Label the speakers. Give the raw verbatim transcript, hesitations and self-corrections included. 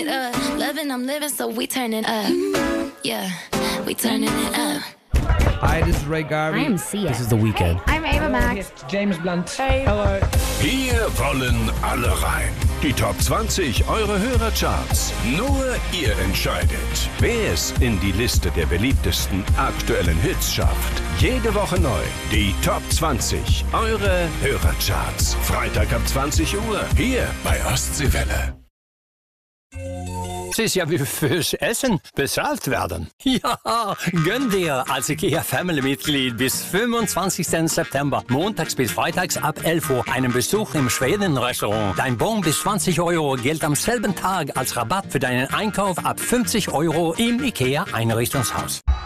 Speaker 1: it up. Loving, I'm living, so we turning up. Yeah, we turning it up.
Speaker 2: Hi, this is Ray Garvey.
Speaker 3: I am Sia.
Speaker 4: This is The Weeknd.
Speaker 5: I'm Ava Max.
Speaker 2: James Blunt.
Speaker 5: Hey.
Speaker 2: Hello.
Speaker 6: Hier wollen alle rein. Die Top zwanzig eure Hörercharts. Nur ihr entscheidet, wer es in die Liste der beliebtesten aktuellen Hits schafft. Jede Woche neu. Die Top zwanzig eure Hörercharts. Freitag ab zwanzig Uhr. Hier bei Ostseewelle.
Speaker 4: Es ist ja wie fürs Essen bezahlt werden. Ja, gönn dir als IKEA-Family-Mitglied bis fünfundzwanzigsten September, montags bis freitags ab elf Uhr, einen Besuch im Schweden-Restaurant. Dein Bon bis zwanzig Euro gilt am selben Tag als Rabatt für deinen Einkauf ab fünfzig Euro im IKEA-Einrichtungshaus.